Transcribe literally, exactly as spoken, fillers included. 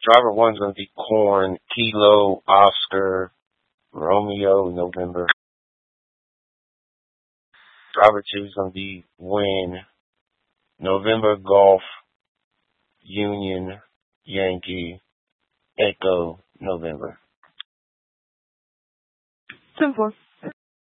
Driver one's gonna be Corn, Kilo, Oscar, Romeo, November. Driver two's gonna be Win, November, Golf, Union, Yankee, Echo, November. ten four.